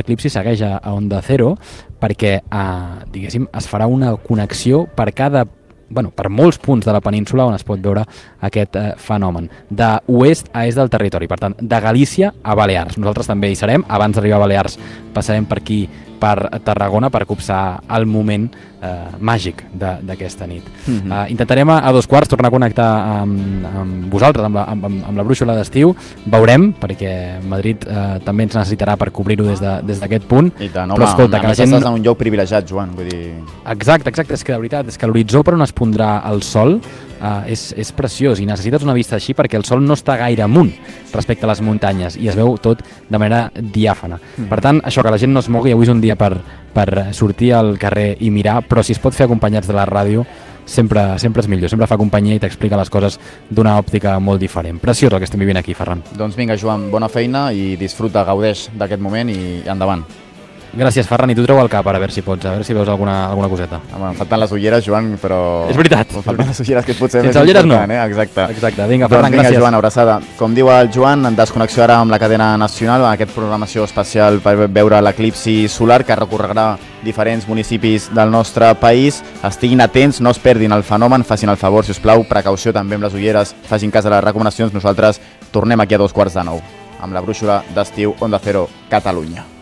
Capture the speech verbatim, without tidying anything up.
l'eclipsi segueix a, a Onda Cero perquè, eh, diguéssim, es farà una connexió per cada bueno, per molts punts de la península on es pot veure aquest eh, fenomen, d'oest a est del territori, per tant, de Galícia a Balears. Nosaltres també hi serem, abans d'arribar a Balears passarem per aquí, per Tarragona, per copsar el moment eh, màgic d'aquesta nit. Mm-hmm. eh, intentarem a, a dos quarts tornar a connectar amb, amb vosaltres, amb la, amb, amb la brúixola d'estiu. Veurem, perquè Madrid eh, també ens necessitarà per cobrir-ho des d'aquest de, punt. I tant, home, però, escolta, que la gent... estàs en un lloc privilegiat, Joan, vull dir... Exacte, exacte, és que de veritat, és que l'horitzó per on es pondrà el sol uh, és, és preciós i necessites una vista així perquè el sol no està gaire amunt respecte a les muntanyes i es veu tot de manera diàfana. Mm. Per tant, això, que la gent no es mogui, avui és un dia per, per sortir al carrer i mirar, però si es pot fer acompanyats de la ràdio sempre, sempre és millor, sempre fa companyia i t'explica les coses d'una òptica molt diferent. Preciós el que estem vivint aquí, Ferran. Doncs vinga, Joan, bona feina i disfruta, gaudeix d'aquest moment i endavant. Gràcies, Ferran, i tu treu el cap ara, a veure si pots, a veure si veus alguna, alguna coseta. Home, em falten les ulleres, Joan, però... És veritat. Em falten les ulleres, que potser sense ulleres no. Eh? Exacte. Exacte, vinga, Ferran, doncs vinga, gràcies. Joan, abraçada. Com diu el Joan, en desconnexió ara amb la cadena nacional, en aquest programació especial per veure l'eclipsi solar que recorrerà diferents municipis del nostre país. Estiguin atents, no es perdin el fenomen, facin el favor, si us plau, precaució també amb les ulleres, facin cas a les recomanacions. Nosaltres tornem aquí a dos quarts de nou amb la brúixola d'estiu Onda Cero Catalunya.